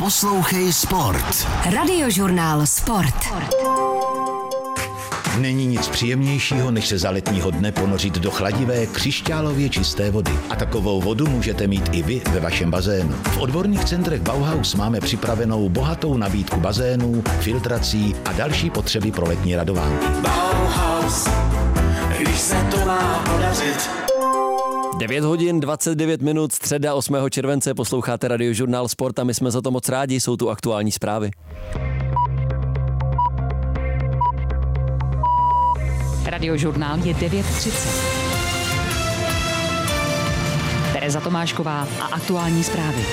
Poslouchej Sport. Radiožurnál Sport. Není nic příjemnějšího, než se za letního dne ponořit do chladivé, křišťálově čisté vody. A takovou vodu můžete mít i vy ve vašem bazénu. V odborných centrech Bauhaus máme připravenou bohatou nabídku bazénů, filtrací a další potřeby pro letní radovánky. Bauhaus, když se to má podařit. 9 hodin 29 minut, středa 8. července, posloucháte Radiožurnál Sport a my jsme za to moc rádi, jsou tu aktuální zprávy. Radiožurnál je 9:30. Tereza Tomášková a aktuální zprávy.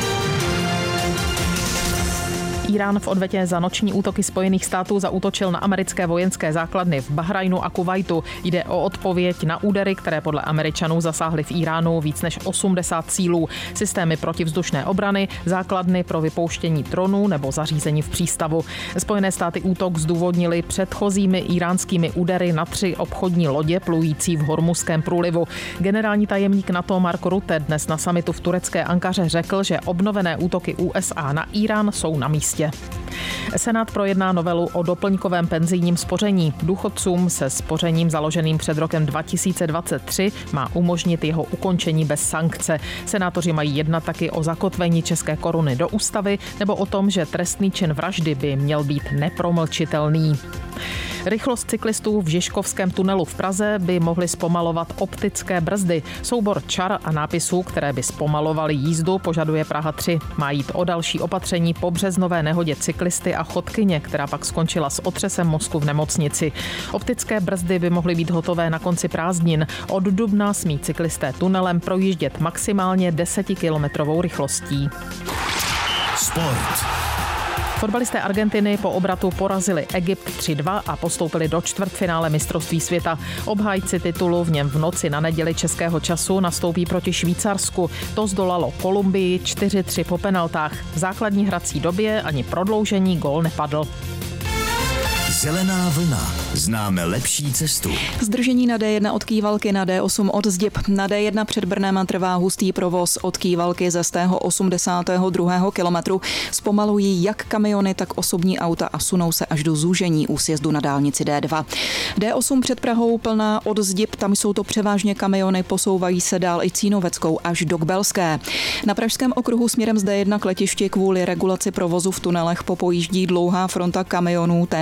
Irán v odvetě za noční útoky Spojených států zaútočil na americké vojenské základny v Bahrajnu a Kuvajtu. Jde o odpověď na údery, které podle Američanů zasáhly v Iránu víc než 80 cílů. Systémy protivzdušné obrany, základny pro vypouštění dronů nebo zařízení v přístavu. Spojené státy útok zdůvodnili předchozími iránskými údery na 3 obchodní lodě plující v Hormuzském průlivu. Generální tajemník NATO Mark Rutte dnes na summitu v turecké Ankaře řekl, že obnovené útoky USA na Irán jsou na místě. Senát projedná novelu o doplňkovém penzijním spoření. Důchodcům se spořením založeným před rokem 2023 má umožnit jeho ukončení bez sankce. Senátoři mají jednat taky o zakotvení české koruny do ústavy nebo o tom, že trestný čin vraždy by měl být nepromlčitelný. Rychlost cyklistů v Žižkovském tunelu v Praze by mohly zpomalovat optické brzdy. Soubor čar a nápisů, které by zpomalovaly jízdu, požaduje Praha 3. Má jít o další opatření po březnové nehodě cyklisty a chodkyně, která pak skončila s otřesem mozku v nemocnici. Optické brzdy by mohly být hotové na konci prázdnin. Od dubna smí cyklisté tunelem projíždět maximálně 10kilometrovou rychlostí. Sport. Fotbalisté Argentiny po obratu porazili Egypt 3-2 a postoupili do čtvrtfinále mistrovství světa. Obhájci titulu v něm v noci na neděli českého času nastoupí proti Švýcarsku. To zdolalo Kolumbii 4-3 po penaltách. V základní hrací době ani prodloužení gól nepadl. Zelená vlna. Známe lepší cestu. Zdržení na D1 od Kývalky na D8 od Zděb. Na D1 před Brnem trvá hustý provoz od Kývalky ze 82. kilometru. Zpomalují jak kamiony, tak osobní auta a sunou se až do zúžení úsjezdu na dálnici D2. D8 před Prahou plná od Zděb, tam jsou to převážně kamiony, posouvají se dál i Cínoveckou až do Kbelské. Na pražském okruhu směrem z D1 k letišti kvůli regulaci provozu v tunelech popojíždí dlouhá fronta kamionů